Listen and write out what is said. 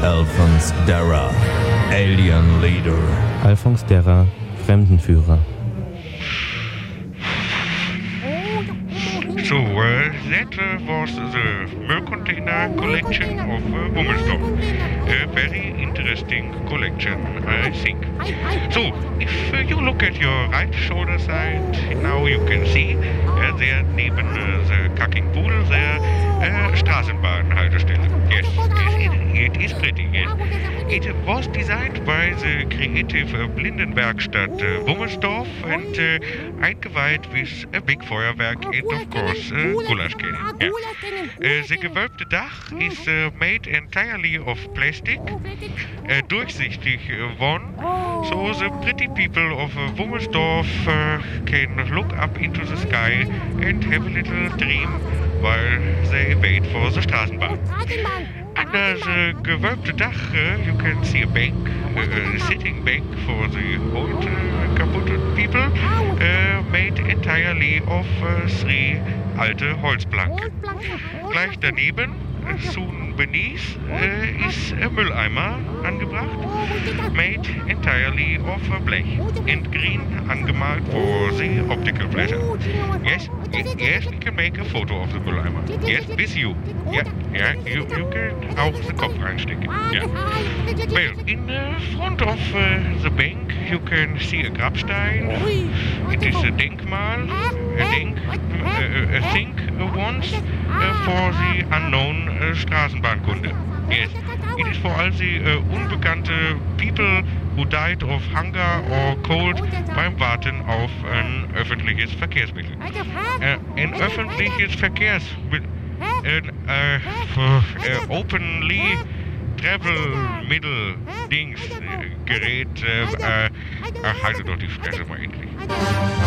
Alphonse Darra, Alien Leader. Alphonse Darra, Fremdenführer. So, that was the milk container collection of Wummelsdorf. A very interesting collection, I think. So, if you look at your right shoulder side, now you can see there neben the Kacking Poodle there Straßenbahnhaltestelle. Yes, it is pretty, yes. It was designed by the creative Blindenwerkstatt Wummelsdorf and eingeweiht with a big Feuerwerk and of course Gulasch cannon. Yeah. The gewölbte Dach is made entirely of plastic, durchsichtig one, so the pretty people of Wummelsdorf can look up into the sky and have a little dream while they wait for the Straßenbahn. Under the gewölbte Dach you can see a bank, a sitting bank for the old kaputte people, made entirely of 3 alte Holzplanken. Gleich daneben, soon beneath, is a Mülleimer angebracht, made entirely of Blech and green angemalt for the optical pleasure. Yes, yes, we can make a photo of the Mülleimer. Yes, with you. Yeah, you can auch the Kopf reinstecken. Yeah. Well, in front of the bank you can see a Grabstein. It is a Denkmal, a think once for the unknown Straßenbahnkunde. Yes, it is for all the unbekannte people who died of hunger or cold beim Warten auf ein öffentliches Verkehrsmittel. Ein öffentliches Verkehrsmittel, openly travel Mittel, Dings, Gerät, halte doch die Fresse mal endlich.